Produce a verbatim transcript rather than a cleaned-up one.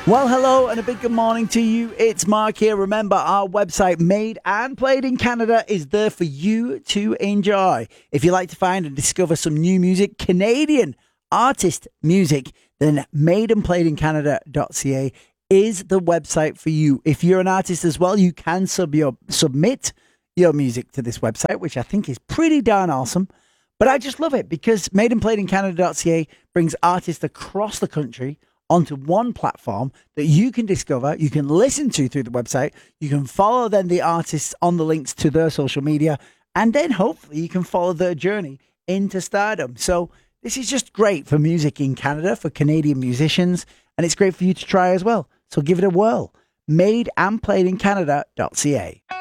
Well, hello and a big good morning to you. It's Mark here. Remember, our website, Made and Played in Canada, is there for you to enjoy. If you like to find and discover some new music, Canadian artist music, then made and played in canada dot c a is the website for you. If you're an artist as well, you can sub your, submit your music to this website, which I think is pretty darn awesome. But I just love it because made and played in canada dot c a brings artists across the country onto one platform that you can discover, you can listen to through the website, you can follow then the artists on the links to their social media, and then hopefully you can follow their journey into stardom. So this is just great for music in Canada, for Canadian musicians, and it's great for you to try as well. So give it a whirl. made and played in canada dot c a.